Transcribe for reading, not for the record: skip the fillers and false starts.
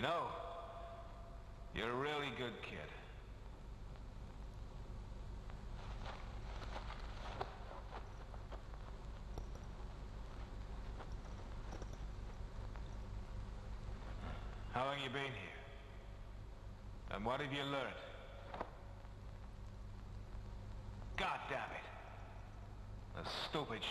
No. You're a really good kid. How long you been here? And what have you learned? God damn it. The stupid